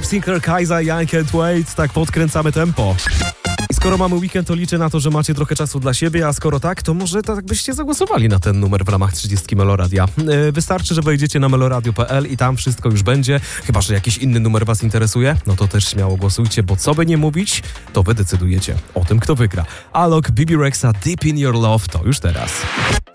Sinclair Kaiser, I Can't Wait. Tak podkręcamy tempo. I skoro mamy weekend, to liczę na to, że macie trochę czasu dla siebie, a skoro tak, to może tak byście zagłosowali na ten numer w ramach 30 Meloradia. Wystarczy, że wejdziecie na meloradio.pl i tam wszystko już będzie. Chyba że jakiś inny numer was interesuje, no to też śmiało głosujcie, bo co by nie mówić, to wy decydujecie o tym, kto wygra. Alok, Bibi Rexa, Deep in Your Love, to już teraz.